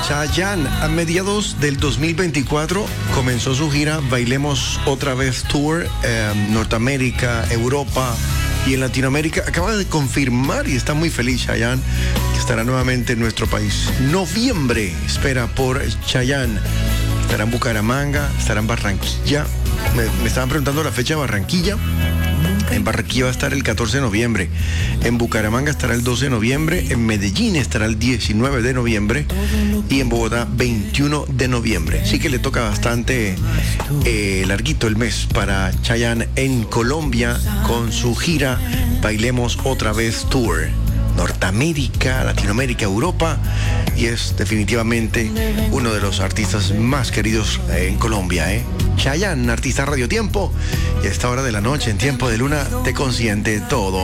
Chayanne, a mediados del 2024, comenzó su gira Bailemos Otra Vez Tour, Norteamérica, Europa y en Latinoamérica. Acaba de confirmar y está muy feliz Chayanne que estará nuevamente en nuestro país. Noviembre espera por Chayanne. Estará en Bucaramanga, estará en Barranquilla. Me estaban preguntando la fecha de Barranquilla. En Barranquilla va a estar el 14 de noviembre, en Bucaramanga estará el 12 de noviembre, en Medellín estará el 19 de noviembre y en Bogotá 21 de noviembre. Así que le toca bastante larguito el mes para Chayanne en Colombia con su gira Bailemos Otra Vez Tour. Norteamérica, Latinoamérica, Europa, y es definitivamente uno de los artistas más queridos en Colombia, Chayanne, artista Radio Tiempo, y a esta hora de la noche, en Tiempo de Luna, te consiente todo.